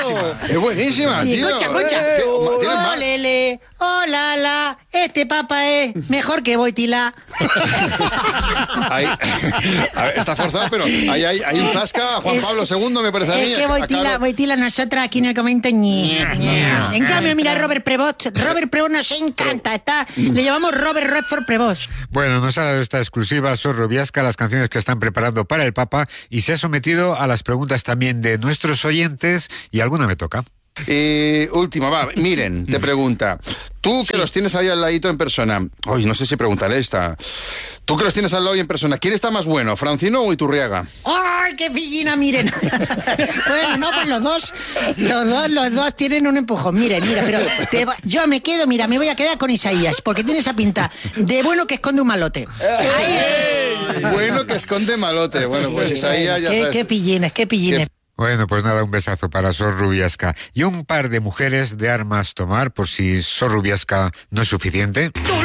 buenísima. Es buenísima, Sí, tío. Concha. ¿Tienes más? Olele, la, este papa es mejor que Boitila. A ver, está forzado, pero hay un zasca a Juan Pablo II, me parece a mí. Es que Boitila, nosotras aquí en el comento En cambio, mira, Robert Prevost nos encanta. Le llamamos Robert Redford Prevost. Bueno, nos ha dado esta exclusiva Sor Rubiasca, las canciones que están preparando para el Papa, y se ha sometido a las preguntas también de nuestros oyentes, y alguna me toca. Última, Miren, te pregunta. Tú que los tienes ahí al ladito en persona. Ay, no sé si preguntaré esta. Tú que los tienes al lado y en persona, ¿quién está más bueno, Francino o Iturriaga? ¡Ay, qué pillina, miren! Bueno, no, pues los dos tienen un empujón. Mira, pero yo me quedo, me voy a quedar con Isaías, porque tiene esa pinta de bueno que esconde un malote. Bueno que esconde malote. Bueno, pues Isaías ya sabes. Qué pillines. Bueno, pues nada, un besazo para Sor Rubiasca. Y un par de mujeres de armas tomar, por si Sor Rubiasca no es suficiente.